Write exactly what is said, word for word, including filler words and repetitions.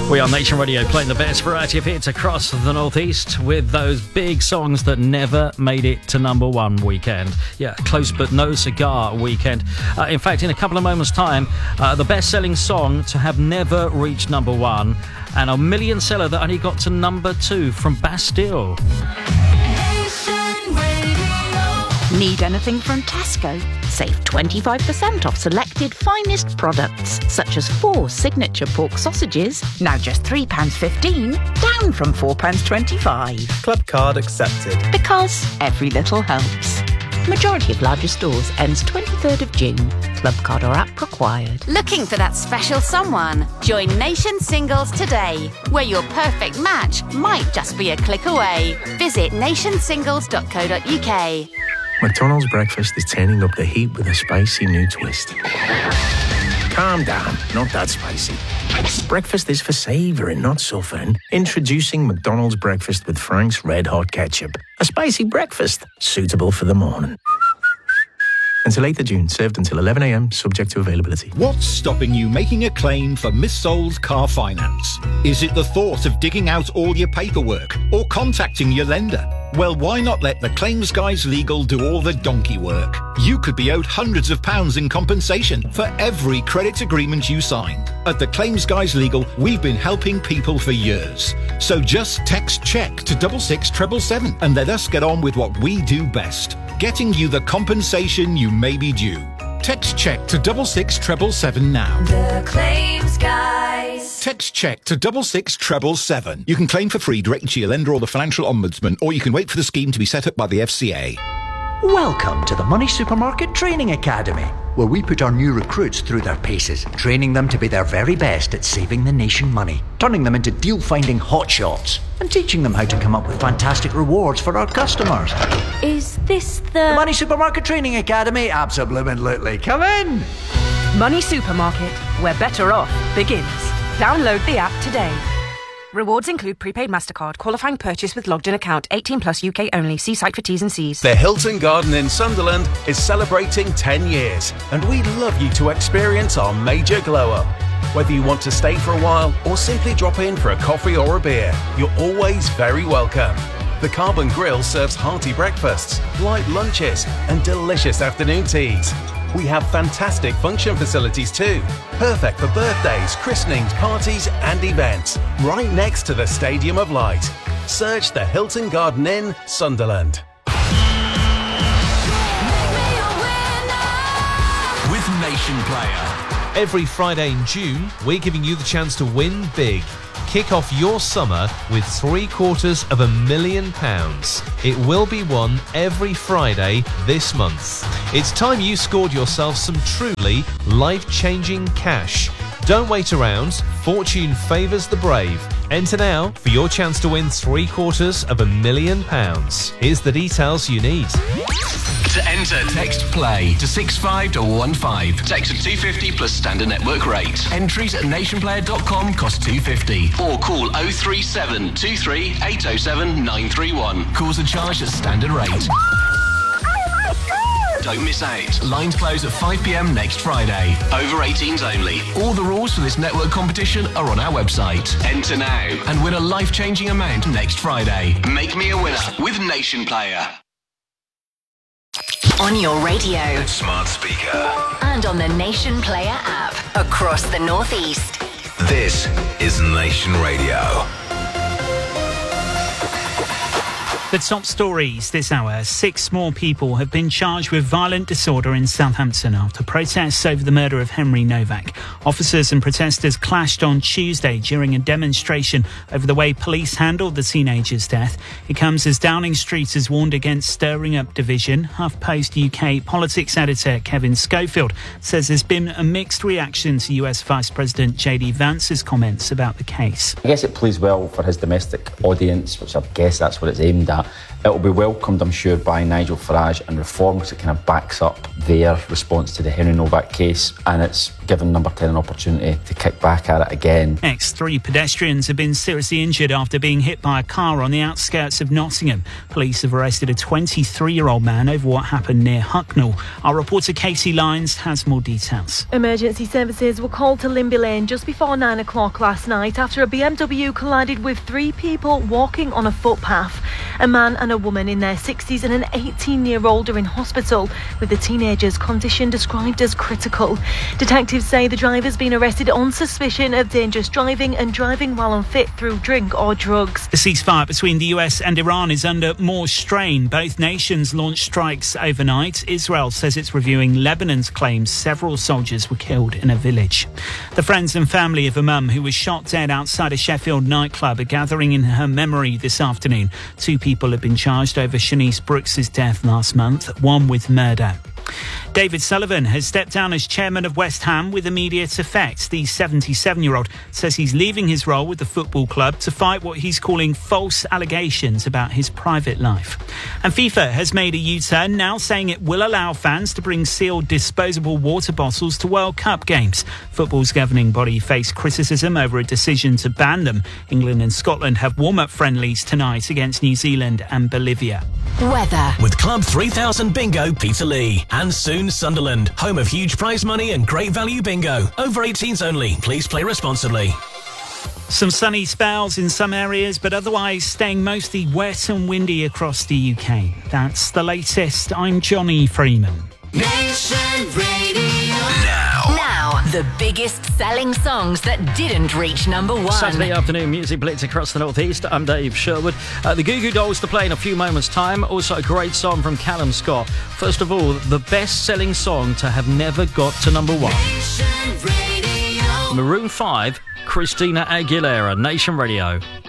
We are Nation Radio, playing the best variety of hits across the Northeast with those big songs that never made it to number one weekend. Yeah, close but no cigar weekend. Uh, in fact, in a couple of moments' time, uh, the best-selling song to have never reached number one, and a million seller that only got to number two from Bastille. Need anything from Tesco? Save twenty-five percent off selected finest products, such as four signature pork sausages, now just three pounds fifteen, down from four pounds twenty-five. Club card accepted. Because every little helps. Majority of larger stores ends twenty-third of June. Club card or app required. Looking for that special someone? Join Nation Singles today, where your perfect match might just be a click away. Visit nation singles dot co dot uk. McDonald's breakfast is turning up the heat with a spicy new twist. Calm down, not that spicy. Breakfast is for savouring, not suffering. Introducing McDonald's breakfast with Frank's Red Hot Ketchup. A spicy breakfast, suitable for the morning. Until eighth of June, served until eleven a m, subject to availability. What's stopping you making a claim for missold car finance? Is it the thought of digging out all your paperwork or contacting your lender? Well, why not let the Claims Guys Legal do all the donkey work? You could be owed hundreds of pounds in compensation for every credit agreement you signed. At the Claims Guys Legal, we've been helping people for years. So just text CHECK to double six treble seven and let us get on with what we do best, getting you the compensation you may be due. Text CHECK to double six treble seven now. The Claims Guys. Text CHECK to double six treble seven. You can claim for free directly to your lender or the Financial Ombudsman, or you can wait for the scheme to be set up by the F C A. Welcome to the Money Supermarket Training Academy, where we put our new recruits through their paces, training them to be their very best at saving the nation money, turning them into deal-finding hotshots, and teaching them how to come up with fantastic rewards for our customers. Is this the... The Money Supermarket Training Academy? Absolutely. Come in! Money Supermarket, where better off begins. Download the app today. Rewards include prepaid MasterCard, qualifying purchase with logged-in account, eighteen plus U K only. See site for T's and C's. The Hilton Garden in Sunderland is celebrating ten years, and we'd love you to experience our major glow-up. Whether you want to stay for a while or simply drop in for a coffee or a beer, you're always very welcome. The Carbon Grill serves hearty breakfasts, light lunches, and delicious afternoon teas. We have fantastic function facilities too, perfect for birthdays, christenings, parties and events, right next to the Stadium of Light. Search the Hilton Garden Inn, Sunderland. With Nation Player. Every Friday in June, we're giving you the chance to win big. Kick off your summer with three quarters of a million pounds. It will be won every Friday this month. It's time you scored yourself some truly life-changing cash. Don't wait around. Fortune favours the brave. Enter now for your chance to win three quarters of a million pounds. Here's the details you need. To enter, text PLAY to six five one five. Text at two fifty plus standard network rate. Entries at nation player dot com cost two fifty. Or call oh three seven two three eight oh seven nine three one. Calls are charged at standard rate. Don't miss out. Lines close at five p m next Friday. Over eighteens only. All the rules for this network competition are on our website. Enter now and win a life-changing amount next Friday. Make me a winner with Nation Player. On your radio, smart speaker, and on the Nation Player app across the Northeast. This is Nation Radio. The top stories this hour. Six more people have been charged with violent disorder in Southampton after protests over the murder of Henry Novak. Officers and protesters clashed on Tuesday during a demonstration over the way police handled the teenager's death. It comes as Downing Street has warned against stirring up division. HuffPost U K politics editor Kevin Schofield says there's been a mixed reaction to U S Vice President J D Vance's comments about the case. I guess it plays well for his domestic audience, which I guess that's what it's aimed at. that. It'll be welcomed, I'm sure, by Nigel Farage and Reform, because it kind of backs up their response to the Henry Novak case, and it's given Number ten an opportunity to kick back at it again. Next, three pedestrians have been seriously injured after being hit by a car on the outskirts of Nottingham. Police have arrested a twenty-three-year-old man over what happened near Hucknall. Our reporter Casey Lyons has more details. Emergency services were called to Limby Lane just before nine o'clock last night after a B M W collided with three people walking on a footpath. A man and a woman in their sixties and an eighteen-year-old are in hospital, with the teenager's condition described as critical. Detectives say the driver's been arrested on suspicion of dangerous driving and driving while unfit through drink or drugs. The ceasefire between the U S and Iran is under more strain. Both nations launched strikes overnight. Israel says it's reviewing Lebanon's claims several soldiers were killed in a village. The friends and family of a mum who was shot dead outside a Sheffield nightclub are gathering in her memory this afternoon. Two people have been charged over Shanice Brooks's death last month, one with murder. David Sullivan has stepped down as chairman of West Ham with immediate effect. The seventy-seven-year-old says he's leaving his role with the football club to fight what he's calling false allegations about his private life. And FIFA has made a U-turn, now saying it will allow fans to bring sealed disposable water bottles to World Cup games. Football's governing body faced criticism over a decision to ban them. England and Scotland have warm-up friendlies tonight against New Zealand and Bolivia. Weather. With Club three thousand Bingo Peterlee. And soon Sunderland, home of huge prize money and great value bingo. Over eighteens only. Please play responsibly. Some sunny spells in some areas, but otherwise staying mostly wet and windy across the U K. That's the latest. I'm Johnny Freeman. Nation Radio. Now. Now, the biggest selling songs that didn't reach number one. Saturday afternoon music blitz across the northeast. I'm Dave Sherwood. Uh, the Goo Goo Dolls to play in a few moments' time. Also a great song from Callum Scott. First of all, the best-selling song to have never got to number one. Nation Radio. Maroon five, Christina Aguilera, Nation Radio.